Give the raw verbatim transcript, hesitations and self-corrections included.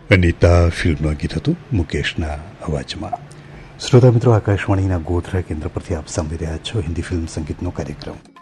અનિતા ફિલ્મનું ગીત હતું મુકેશના અવાજમાં. શ્રોતા મિત્રો, આકાશવાણીના ગોધરા કેન્દ્ર પરથી આપ સાંભળી રહ્યા છો હિન્દી ફિલ્મ સંગીતનો કાર્યક્રમ.